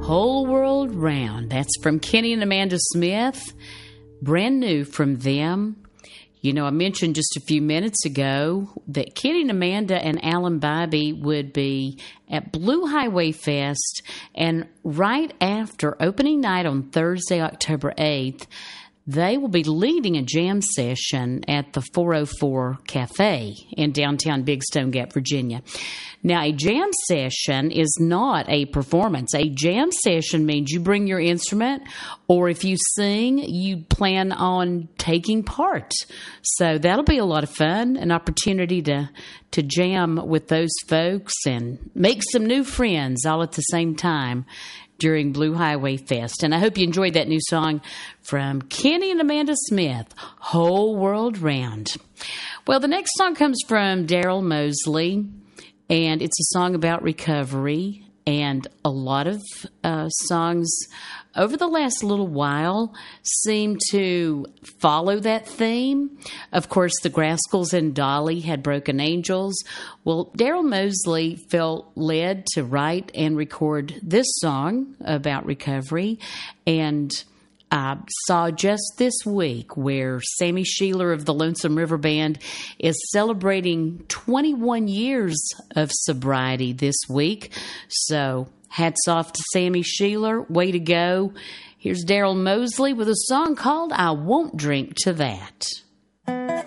Whole World Round. That's from Kenny and Amanda Smith. Brand new from them. You know, I mentioned just a few minutes ago that Kenny and Amanda and Alan Bybee would be at Blue Highway Fest, and right after opening night on Thursday, October 8th, they will be leading a jam session at the 404 Cafe in downtown Big Stone Gap, Virginia. Now, a jam session is not a performance. A jam session means you bring your instrument, or if you sing, you plan on taking part. So that'll be a lot of fun, an opportunity to jam with those folks and make some new friends all at the same time during Blue Highway Fest. And I hope you enjoyed that new song from Kenny and Amanda Smith, Whole World Round. Well, the next song comes from Daryl Mosley, and it's a song about recovery. And a lot of songs over the last little while seem to follow that theme. Of course, the Grascals and Dolly had Broken Angels. Well, Daryl Mosley felt led to write and record this song about recovery, and I saw just this week where Sammy Sheeler of the Lonesome River Band is celebrating 21 years of sobriety this week. So hats off to Sammy Sheeler. Way to go. Here's Daryl Mosley with a song called I Won't Drink to That.